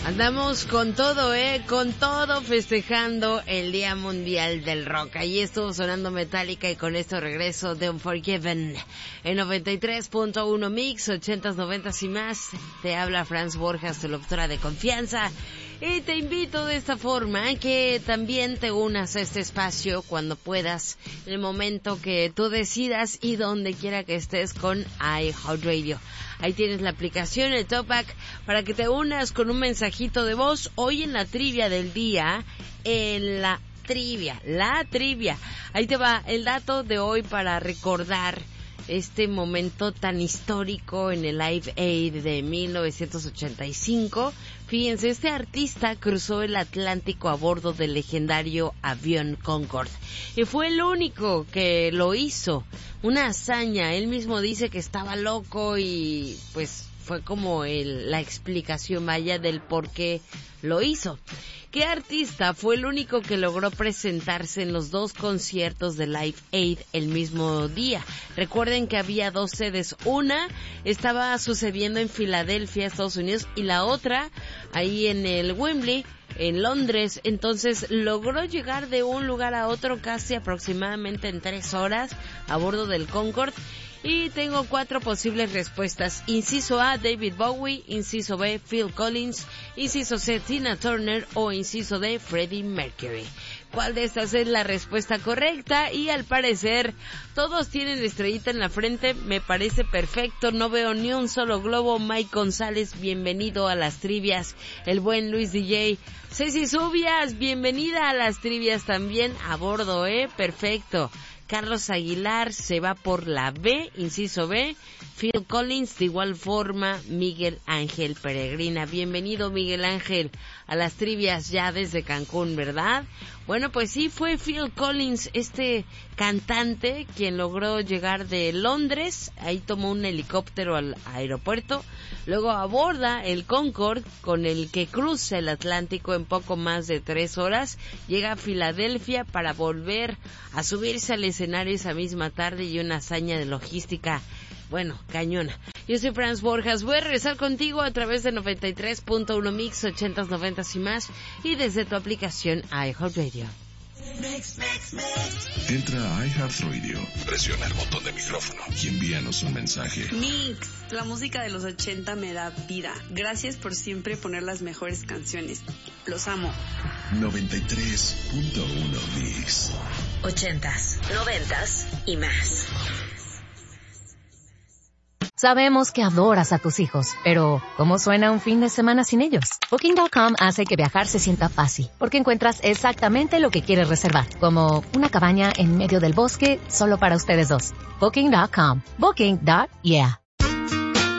Andamos con todo, con todo festejando el Día Mundial del Rock. Ahí estuvo sonando Metallica y con esto regreso de Unforgiven. En 93.1 Mix, 80s, 90s y más. Te habla Franz Borjas, tu locutora de confianza. Y te invito de esta forma a que también te unas a este espacio cuando puedas, en el momento que tú decidas y donde quiera que estés con iHeartRadio. Ahí tienes la aplicación, el Topac, para que te unas con un mensajito de voz. Hoy en la trivia del día, en la trivia. Ahí te va el dato de hoy para recordar este momento tan histórico en el Live Aid de 1985. Fíjense, este artista cruzó el Atlántico a bordo del legendario avión Concorde y fue el único que lo hizo. Una hazaña. Él mismo dice que estaba loco y pues fue como la explicación vaya del por qué lo hizo. ¿Qué artista fue el único que logró presentarse en los dos conciertos de Live Aid el mismo día? Recuerden que había dos sedes. Una estaba sucediendo en Filadelfia, Estados Unidos, y la otra ahí en el Wembley, en Londres. Entonces logró llegar de un lugar a otro casi aproximadamente en 3 horas a bordo del Concorde. Y tengo 4 posibles respuestas. Inciso A, David Bowie. Inciso B, Phil Collins. Inciso C, Tina Turner. O inciso D, Freddie Mercury. ¿Cuál de estas es la respuesta correcta? Y al parecer todos tienen estrellita en la frente. Me parece perfecto. No veo ni un solo globo. Mike González, bienvenido a las trivias. El buen Luis DJ. Ceci Subias, bienvenida a las trivias también a bordo, perfecto. Carlos Aguilar se va por la B, inciso B. Phil Collins, de igual forma, Miguel Ángel Peregrina. Bienvenido, Miguel Ángel, a las trivias ya desde Cancún, ¿verdad? Bueno, pues sí, fue Phil Collins, este cantante, quien logró llegar de Londres. Ahí tomó un helicóptero al aeropuerto. Luego aborda el Concorde, con el que cruza el Atlántico en poco más de 3 horas. Llega a Filadelfia para volver a subirse al escenario esa misma tarde, y una hazaña de logística, bueno, cañona. Yo soy Franz Borjas, voy a regresar contigo a través de 93.1 Mix, 80s, 90s y más, y desde tu aplicación iHeartRadio. Entra a iHeartRadio, presiona el botón de micrófono y envíanos un mensaje. Mix, la música de los 80 me da vida. Gracias por siempre poner las mejores canciones. Los amo. 93.1 Mix. 80s, 90s y más. Sabemos que adoras a tus hijos, pero ¿cómo suena un fin de semana sin ellos? Booking.com hace que viajar se sienta fácil, porque encuentras exactamente lo que quieres reservar, como una cabaña en medio del bosque solo para ustedes dos. Booking.com. Booking.yeah.